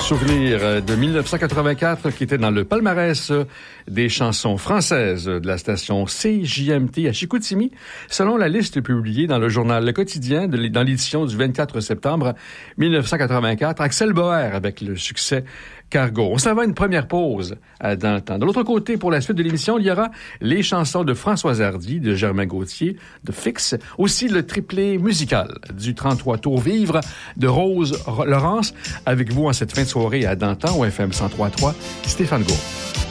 Souvenir de 1984 qui était dans le palmarès des chansons françaises de la station CJMT à Chicoutimi, selon la liste publiée dans le journal Le Quotidien dans l'édition du 24 septembre 1984. Axel Boer avec le succès Cargo. On s'en va à une première pause dans le temps. De l'autre côté, pour la suite de l'émission, il y aura les chansons de Françoise Hardy, de Germain Gauthier, de Fix, aussi le triplé musical du 33 tours Vivre de Rose Laurence. Avec vous en cette fin de soirée à Dantan au FM 103.3, Stéphane Gault.